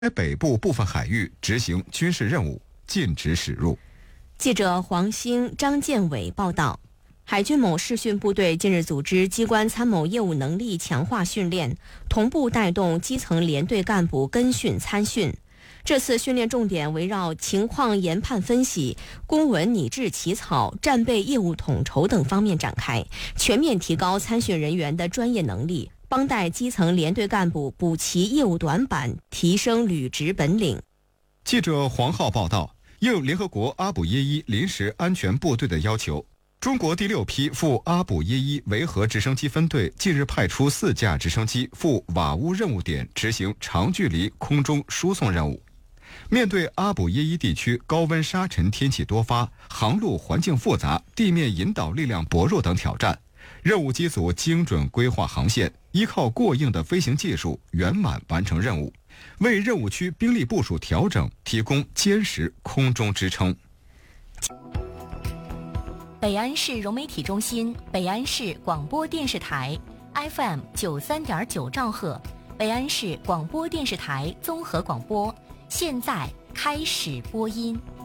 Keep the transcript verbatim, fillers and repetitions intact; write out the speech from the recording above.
在北部部分海域执行军事任务，禁止驶入。 记者黄兴、张建伟报道。海军某视训部队近日组织机关参谋业务能力强化训练，同步带动基层连队干部跟训参训。这次训练重点围绕情况研判分析、公文拟制起草、战备业务统筹等方面展开，全面提高参训人员的专业能力，帮带基层连队干部补齐业务短板，提升履职本领。 记者黄浩报道，应联合国阿卜耶伊临时安全部队的要求，中国第六批赴阿卜耶伊维和直升机分队近日派出四架直升机赴瓦乌任务点执行长距离空中输送任务。面对阿卜耶伊地区高温沙尘天气多发、航路环境复杂、地面引导力量薄弱等挑战，任务机组精准规划航线，依靠过硬的飞行技术圆满完成任务，为任务区兵力部署调整提供坚实空中支撑。 北安市融媒体中心、北安市广播电视台 F M 九三点九兆赫，北安市广播电视台综合广播，现在开始播音。